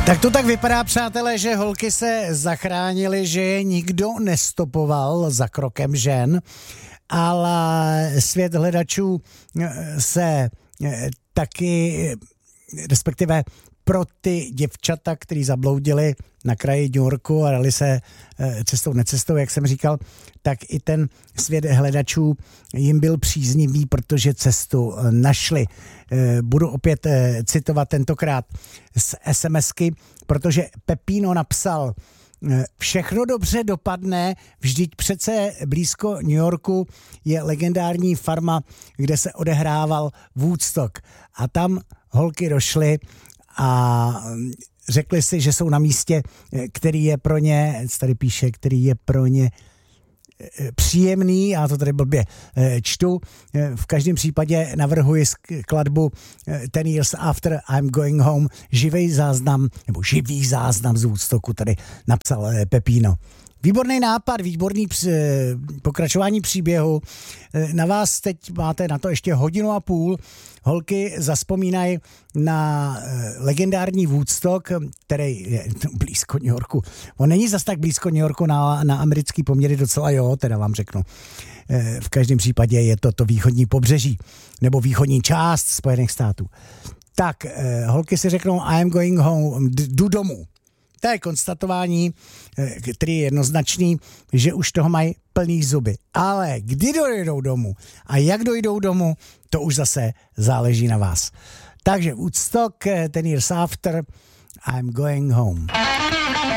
Tak to tak vypadá, přátelé, že holky se zachránily, že je nikdo nestopoval za krokem žen, ale svět hledačů se taky, respektive pro ty děvčata, který zabloudili na kraji New Yorku a dali se cestou necestou, jak jsem říkal, tak i ten svět hledačů jim byl příznivý, protože cestu našli. Budu opět citovat tentokrát z SMSky, protože Pepino napsal: všechno dobře dopadne, vždyť přece blízko New Yorku je legendární farma, kde se odehrával Woodstock. A tam holky došly a řekli si, že jsou na místě, který je pro ně, tady píše, který je pro ně příjemný, já to tady blbě čtu. V každém případě navrhuji skladbu 10 Years After I'm Going Home, živý záznam z Woodstocku, tady napsal Pepino. Výborný nápad, výborný pokračování příběhu. Na vás teď máte na to ještě 1.5 hodiny. Holky zazpomínají na legendární Woodstock, který je blízko New Yorku. On není zas tak blízko New Yorku, na americký poměry docela jo, teda vám řeknu. V každém případě je to východní pobřeží, nebo východní část Spojených států. Tak, holky si řeknou I am going home, jdu domů. To je konstatování, který je jednoznačný, že už toho mají plný zuby. Ale kdy dojdou domů a jak dojdou domů, to už zase záleží na vás. Takže Woodstock, 10 Years After, I'm going home.